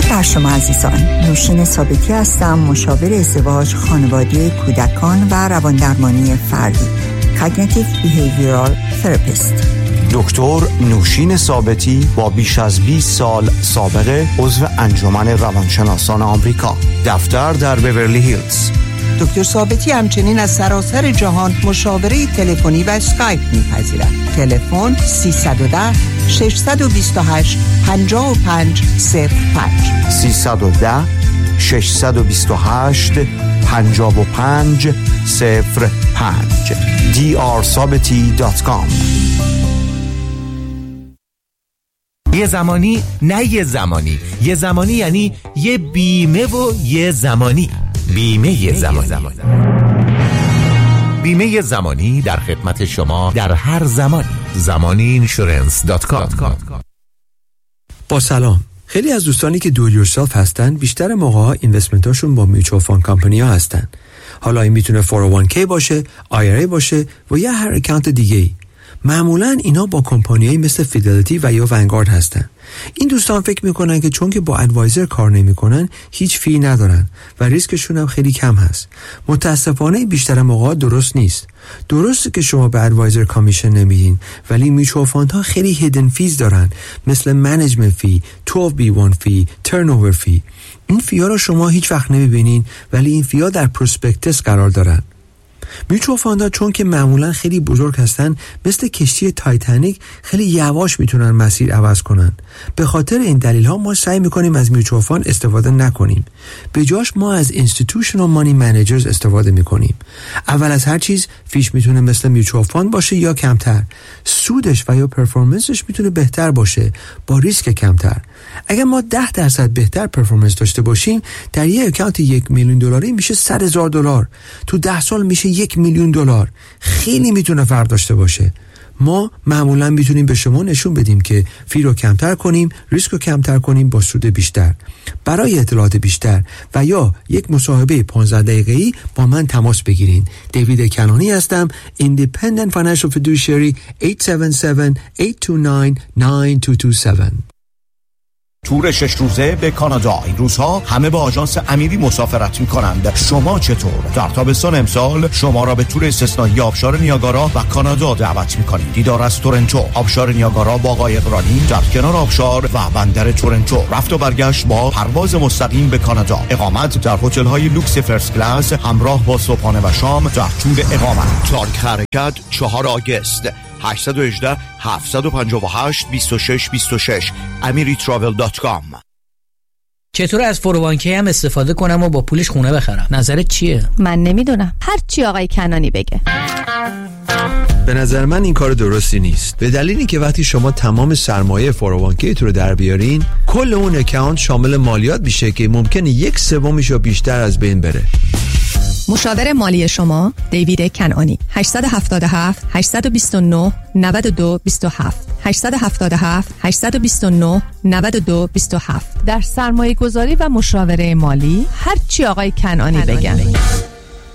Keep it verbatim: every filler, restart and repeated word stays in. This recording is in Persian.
درود بر شما عزیزان. نوشین ثابتی هستم، مشاور ازدواج، خانواده، کودکان و رواندرمانی فردی. Cognitive Behavioral Therapist. دکتر نوشین ثابتی با بیش از بیست سال سابقه، عضو انجمن روانشناسان آمریکا، دفتر در بیورلی هیلز. دکتر ثابتی همچنین از سراسر جهان مشاوره تلفنی و اسکایپ می‌پذیرند. تلفن سیصد و ده ششصد و بیست و هشت پنجاه و پنج صفر پنج سیصد و ده ششصد و بیست و هشت پنجاه و پنج صفر پنج دی آر ثابتی دات کام. یه زمانی نه یه زمانی، یه زمانی یعنی یه بیمه و یه زمانی. بیمه یه زمانی. بیمه یه زمانی در خدمت شما در هر زمانی. زمانی اینشورنس دات کام. با سلام. خیلی از دوستانی که دو یورسلف هستن بیشتر موقع‌ها اینوستمنتاشون با میوچوال فاند کمپانی‌ها هستن. حالا این میتونه فور او وان کی باشه، آی آر ای باشه و یا هر اکانت دیگه‌ای. معمولاً اینا با کمپانیایی مثل فیدلیتی و یا ونگارد هستن. این دوستان فکر میکنن که چون که با ادوایزر کار نمیکنن هیچ فی ندارن و ریسکشون هم خیلی کم هست. متاسفانه بیشتر موقع درست نیست. درسته که شما به ادوایزر کامیشن نمیدین، ولی میچوال فاندها خیلی هیدن فیز دارن، مثل منیجمنت فی، دوازده بی وان فی، ترنوور فی. این فی‌ها رو شما هیچ وقت نمیبینین، ولی این فی‌ها در پروسپکتس قرار دارن. میوچوال فاندها چون که معمولا خیلی بزرگ هستن، مثل کشتی تایتانیک خیلی یواش میتونن مسیر عوض کنن. به خاطر این دلیل ها ما سعی میکنیم از میوچوال فاند استفاده نکنیم. به جاش ما از اینستیتوشنال مانی منیجرز استفاده میکنیم. اول از هر چیز فیش میتونه مثل میوچوال فاند باشه یا کمتر. سودش و یا پرفورمنسش میتونه بهتر باشه با ریسک کمتر. اگر ما ده درصد بهتر پرفورمنس داشته باشیم، در یک اکانت یک میلیون دلاری میشه صد هزار دلار. تو ده سال میشه یک میلیون دلار. خیلی میتونه فرق داشته باشه. ما معمولا میتونیم به شما نشون بدیم که فی رو کمتر کنیم، ریسک رو کمتر کنیم با سود بیشتر. برای اطلاعات بیشتر و یا یک مصاحبه پانزده دقیقه‌ای با من تماس بگیرین. دیوید کنانی هستم، Independent Financial Fiduciary. هشت هفت هفت هشت دو نه نه دو دو هفت. تور شش روزه به کانادا. این روزها همه با آژانس امیری مسافرت می‌کنند. شما چطور؟ در تابستان امسال شما را به تور استثنایی آبشار نیاگارا و کانادا دعوت می‌کنیم. دیدار از تورنتو، آبشار نیاگارا با قایقرانی در کنار آبشار و بندر تورنتو. رفت و برگشت با پرواز مستقیم به کانادا. اقامت در هتل‌های لوکس فرست کلاس همراه با صبحانه و شام در طول اقامت. تاریخ حرکت چهارم آگوست. هشت یک هشت هفت پنج هشت دو شش دو شش امری تراول دات کام. چطور از فور او وان کی هم استفاده کنم و با پولش خونه بخرم؟ نظرت چیه؟ من نمیدونم، هر چی آقای کنانی بگه. به نظر من این کار درستی نیست، به دلیلی که وقتی شما تمام سرمایه فور او وان کی تو رو در بیارین، کل اون اکانت شامل مالیات میشه که ممکنه یک سومیش یا بیشتر از بین بره. مشاور مالی شما دیوید کنانی. هشت هفت هفت هشت دو نه نه دو دو هفت هشت هفت هفت هشت دو نه نه دو دو هفت. در سرمایه گذاری و مشاوره مالی هر چی آقای کنانی بگن.